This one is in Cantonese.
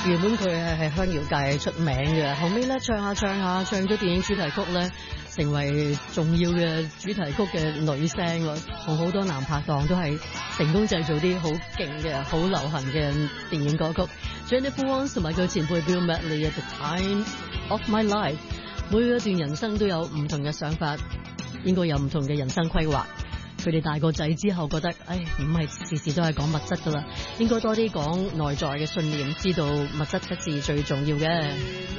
原本佢係香謠界出名嘅，後尾咧唱咗電影主題曲咧，成為重要嘅主題曲嘅女聲喎，同好多男拍檔都係成功製造啲好勁嘅、好流行嘅電影歌曲。Jennifer Warnes 同埋佢前輩 Bill Medley 嘅 The Time of My Life， 每一段人生都有唔同嘅想法，應該有唔同嘅人生規劃。佢哋大個仔之後覺得，唔係時時都係講物質㗎啦，應該多啲講內在嘅信念，知道物質不是最重要嘅。